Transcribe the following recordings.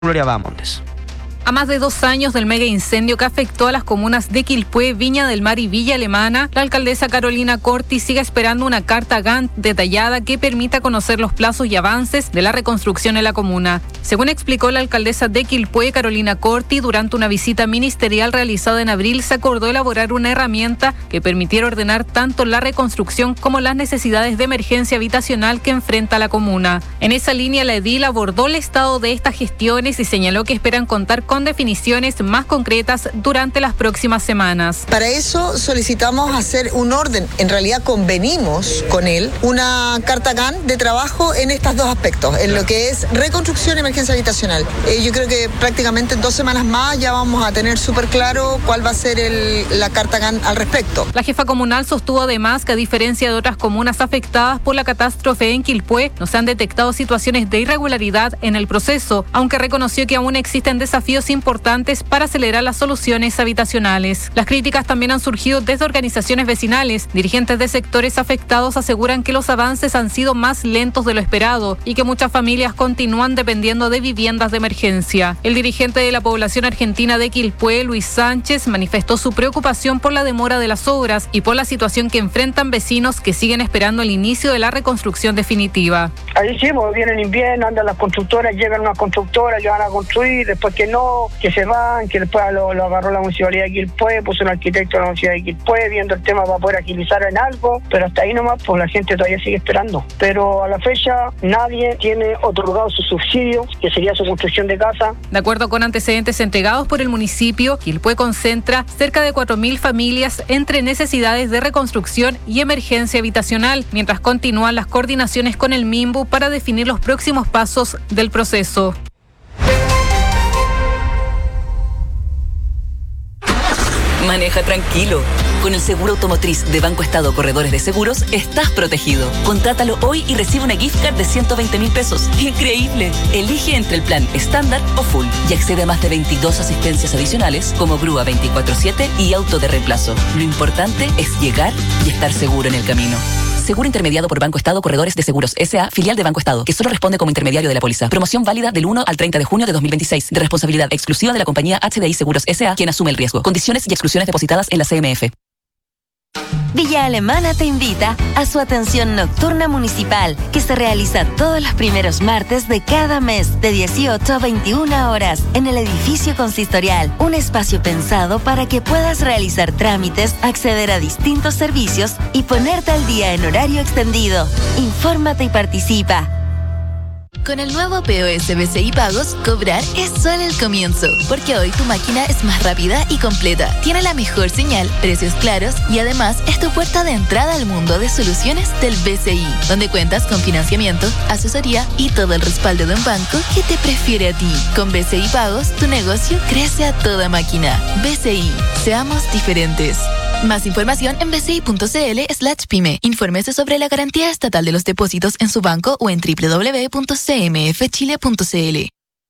Gloria Bahamondes. A más de 2 años del mega incendio que afectó a las comunas de Quilpué, Viña del Mar y Villa Alemana, la alcaldesa Carolina Corti sigue esperando una carta Gantt detallada que permita conocer los plazos y avances de la reconstrucción en la comuna. Según explicó la alcaldesa de Quilpué, Carolina Corti, durante una visita ministerial realizada en abril, se acordó elaborar una herramienta que permitiera ordenar tanto la reconstrucción como las necesidades de emergencia habitacional que enfrenta la comuna. En esa línea, la edil abordó el estado de estas gestiones y señaló que esperan contar con definiciones más concretas durante las próximas semanas. Para eso solicitamos hacer un orden, en realidad convenimos con él, una carta Gantt de trabajo en estos dos aspectos, en lo que es reconstrucción y emergencia habitacional. Yo creo que prácticamente en 2 semanas más ya vamos a tener súper claro cuál va a ser la carta Gantt al respecto. La jefa comunal sostuvo además que, a diferencia de otras comunas afectadas por la catástrofe en Quilpué, no se han detectado situaciones de irregularidad en el proceso, aunque reconoció que aún existen desafíos importantes para acelerar las soluciones habitacionales. Las críticas también han surgido desde organizaciones vecinales. Dirigentes de sectores afectados aseguran que los avances han sido más lentos de lo esperado y que muchas familias continúan dependiendo de viviendas de emergencia. El dirigente de la población argentina de Quilpué, Luis Sánchez, manifestó su preocupación por la demora de las obras y por la situación que enfrentan vecinos que siguen esperando el inicio de la reconstrucción definitiva. Ahí sí, pues viene el invierno, andan las constructoras, llegan unas constructoras, ya van a construir, después que se van, que después lo agarró la municipalidad de Quilpué, puso un arquitecto de la municipalidad de Quilpué viendo el tema para poder agilizar en algo, pero hasta ahí nomás, pues la gente todavía sigue esperando. Pero a la fecha nadie tiene otorgado su subsidio, que sería su construcción de casa. De acuerdo con antecedentes entregados por el municipio, Quilpué concentra cerca de 4.000 familias entre necesidades de reconstrucción y emergencia habitacional, mientras continúan las coordinaciones con el MIMBU para definir los próximos pasos del proceso. Maneja tranquilo. Con el seguro automotriz de Banco Estado Corredores de Seguros, estás protegido. Contrátalo hoy y recibe una gift card de 120.000 pesos. ¡Increíble! Elige entre el plan estándar o full y accede a más de 22 asistencias adicionales como grúa 24/7 y auto de reemplazo. Lo importante es llegar y estar seguro en el camino. Seguro intermediado por Banco Estado Corredores de Seguros S.A., filial de Banco Estado, que solo responde como intermediario de la póliza. Promoción válida del 1 al 30 de junio de 2026, de responsabilidad exclusiva de la compañía HDI Seguros S.A., quien asume el riesgo. Condiciones y exclusiones depositadas en la CMF. Villa Alemana te invita a su atención nocturna municipal, que se realiza todos los primeros martes de cada mes, de 18 a 21 horas, en el edificio consistorial. Un espacio pensado para que puedas realizar trámites, acceder a distintos servicios y ponerte al día en horario extendido. Infórmate y participa. Con el nuevo POS BCI Pagos, cobrar es solo el comienzo, porque hoy tu máquina es más rápida y completa, tiene la mejor señal, precios claros y además es tu puerta de entrada al mundo de soluciones del BCI, donde cuentas con financiamiento, asesoría y todo el respaldo de un banco que te prefiere a ti. Con BCI Pagos, tu negocio crece a toda máquina. BCI, seamos diferentes. Más información en bci.cl/pyme. Infórmese sobre la garantía estatal de los depósitos en su banco o en www.cmfchile.cl.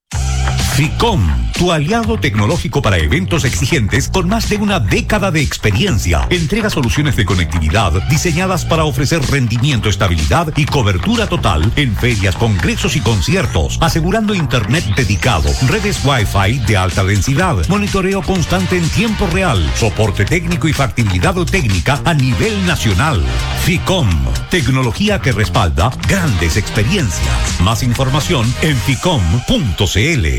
FICOM, tu aliado tecnológico para eventos exigentes con más de una década de experiencia. Entrega soluciones de conectividad diseñadas para ofrecer rendimiento, estabilidad y cobertura total en ferias, congresos y conciertos, asegurando internet dedicado, redes Wi-Fi de alta densidad, monitoreo constante en tiempo real, soporte técnico y factibilidad técnica a nivel nacional. FICOM, tecnología que respalda grandes experiencias. Más información en ficom.cl.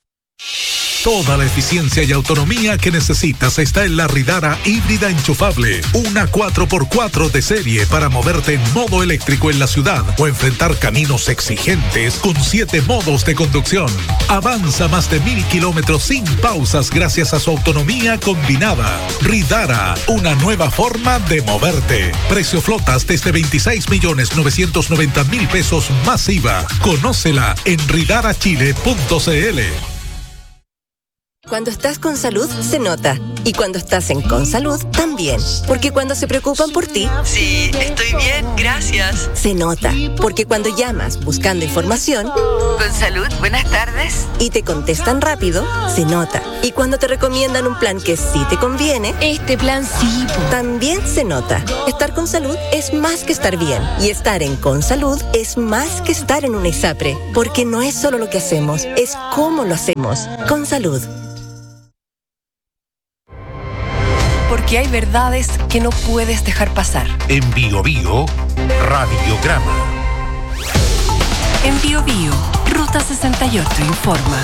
Toda la eficiencia y autonomía que necesitas está en la Ridara híbrida enchufable. Una 4x4 de serie para moverte en modo eléctrico en la ciudad o enfrentar caminos exigentes con 7 modos de conducción. Avanza más de 1.000 kilómetros sin pausas gracias a su autonomía combinada. Ridara, una nueva forma de moverte. Precio flotas desde 26.990.000 pesos más IVA. Conócela en ridarachile.cl. cuando estás con salud, se nota. Y cuando estás en Consalud, también. Porque cuando se preocupan por ti... Sí, estoy bien, gracias. Se nota. Porque cuando llamas buscando información... Consalud, buenas tardes. Y te contestan rápido, se nota. Y cuando te recomiendan un plan que sí te conviene... Este plan sí. También se nota. Estar con salud es más que estar bien. Y estar en Consalud es más que estar en una ISAPRE. Porque no es solo lo que hacemos, es cómo lo hacemos. Consalud. Porque hay verdades que no puedes dejar pasar. En Bio Bio, Radiograma. En Bio Bio, Ruta 68 informa.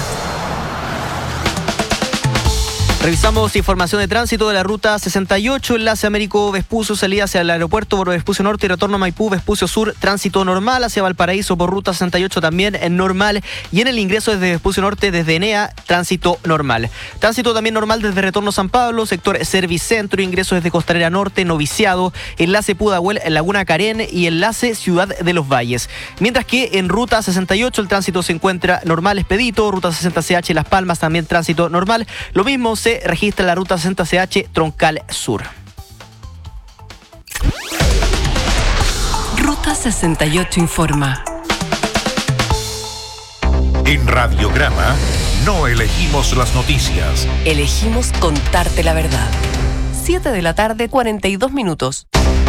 Revisamos información de tránsito de la Ruta 68, enlace Américo Vespucio, salida hacia el aeropuerto por Vespucio Norte y retorno a Maipú, Vespucio Sur, tránsito normal hacia Valparaíso por Ruta 68 también en normal, y en el ingreso desde Vespucio Norte, desde Enea, tránsito normal. Tránsito también normal desde retorno San Pablo, sector Servicentro, ingreso desde Costanera Norte, Noviciado, enlace Pudahuel, Laguna Carén y enlace Ciudad de los Valles. Mientras que en Ruta 68 el tránsito se encuentra normal, expedito, Ruta 60CH Las Palmas también tránsito normal, lo mismo se registra la Ruta 60CH Troncal Sur. Ruta 68 informa. En Radiograma no elegimos las noticias. Elegimos contarte la verdad. 7 de la tarde, 42 minutos.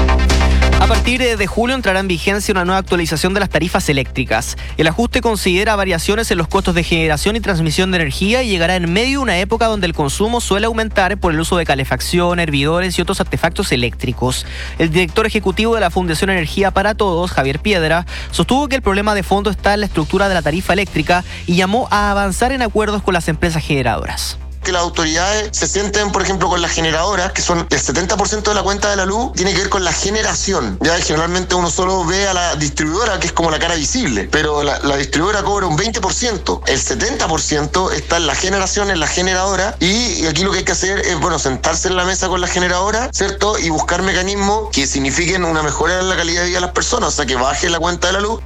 A partir de julio entrará en vigencia una nueva actualización de las tarifas eléctricas. El ajuste considera variaciones en los costos de generación y transmisión de energía y llegará en medio de una época donde el consumo suele aumentar por el uso de calefacción, hervidores y otros artefactos eléctricos. El director ejecutivo de la Fundación Energía para Todos, Javier Piedra, sostuvo que el problema de fondo está en la estructura de la tarifa eléctrica y llamó a avanzar en acuerdos con las empresas generadoras. Que las autoridades se sienten, por ejemplo, con las generadoras, que son el 70% de la cuenta de la luz, tiene que ver con la generación. Ya generalmente uno solo ve a la distribuidora, que es como la cara visible, pero la distribuidora cobra un 20%. El 70% está en la generación, en la generadora, y aquí lo que hay que hacer es, sentarse en la mesa con la generadora, ¿cierto? Y buscar mecanismos que signifiquen una mejora en la calidad de vida de las personas, o sea, que baje la cuenta de la luz.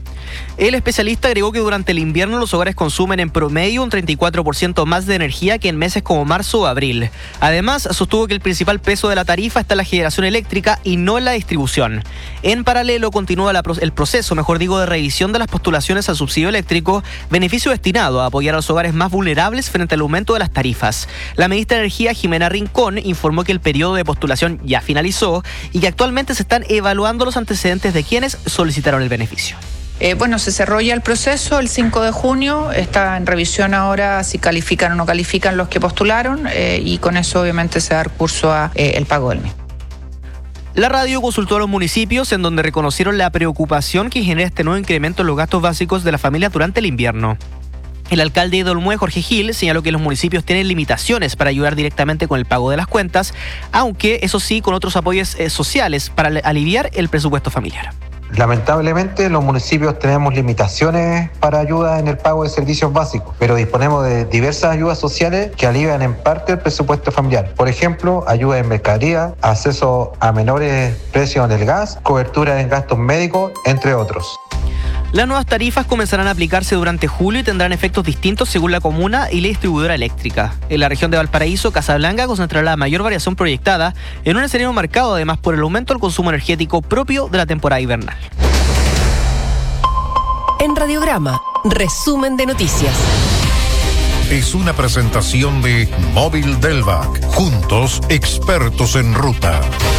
El especialista agregó que durante el invierno los hogares consumen en promedio un 34% más de energía que en meses como marzo o abril. Además, sostuvo que el principal peso de la tarifa está en la generación eléctrica y no en la distribución. En paralelo, continúa el proceso, de revisión de las postulaciones al subsidio eléctrico, beneficio destinado a apoyar a los hogares más vulnerables frente al aumento de las tarifas. La ministra de Energía, Jimena Rincón, informó que el periodo de postulación ya finalizó y que actualmente se están evaluando los antecedentes de quienes solicitaron el beneficio. Se cerró ya el proceso el 5 de junio, está en revisión ahora si califican o no califican los que postularon y con eso obviamente se da curso a el pago del mismo. La radio consultó a los municipios en donde reconocieron la preocupación que genera este nuevo incremento en los gastos básicos de las familias durante el invierno. El alcalde de Olmué, Jorge Gil, señaló que los municipios tienen limitaciones para ayudar directamente con el pago de las cuentas, aunque eso sí con otros apoyos sociales para aliviar el presupuesto familiar. Lamentablemente los municipios tenemos limitaciones para ayuda en el pago de servicios básicos, pero disponemos de diversas ayudas sociales que alivian en parte el presupuesto familiar. Por ejemplo, ayuda en mercadería, acceso a menores precios en el gas, cobertura en gastos médicos, entre otros. Las nuevas tarifas comenzarán a aplicarse durante julio y tendrán efectos distintos según la comuna y la distribuidora eléctrica. En la región de Valparaíso, Casablanca concentrará la mayor variación proyectada en un escenario marcado además por el aumento del consumo energético propio de la temporada invernal. En Radiograma, resumen de noticias. Es una presentación de Móvil Delvac. Juntos, expertos en ruta.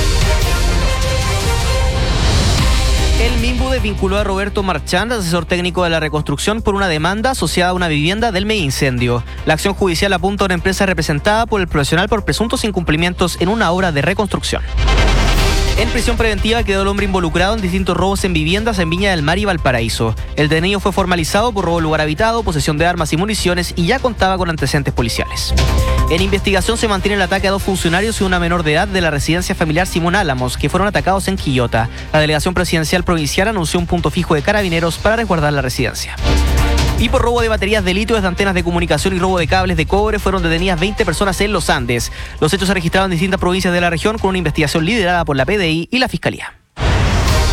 El MIMBU desvinculó a Roberto Marchand, asesor técnico de la reconstrucción, por una demanda asociada a una vivienda del megaincendio. La acción judicial apunta a una empresa representada por el profesional por presuntos incumplimientos en una obra de reconstrucción. En prisión preventiva quedó el hombre involucrado en distintos robos en viviendas en Viña del Mar y Valparaíso. El detenido fue formalizado por robo de lugar habitado, posesión de armas y municiones y ya contaba con antecedentes policiales. En investigación se mantiene el ataque a 2 funcionarios y una menor de edad de la residencia familiar Simón Álamos, que fueron atacados en Quillota. La delegación presidencial provincial anunció un punto fijo de carabineros para resguardar la residencia. Y por robo de baterías de litio desde antenas de comunicación y robo de cables de cobre fueron detenidas 20 personas en los Andes. Los hechos se registraron en distintas provincias de la región con una investigación liderada por la PDI y la Fiscalía.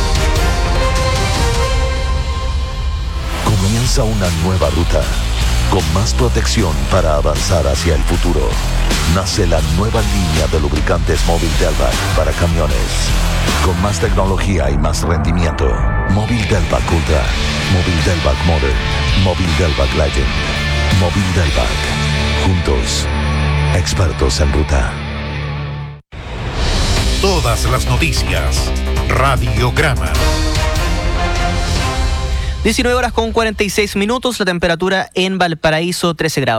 Comienza una nueva ruta. Con más protección para avanzar hacia el futuro, nace la nueva línea de lubricantes Móvil Delvac para camiones. Con más tecnología y más rendimiento. Móvil Delvac Ultra, Móvil Delvac Modern, Móvil Delvac Legend, Móvil Delvac. Juntos, expertos en ruta. Todas las noticias. Radiograma. 19 horas con 46 minutos, la temperatura en Valparaíso 13 grados.